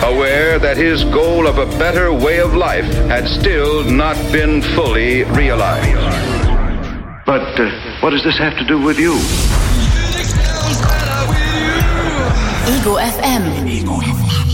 aware that his goal of a better way of life had still not been fully realized. But what does this have to do with you? Ego FM.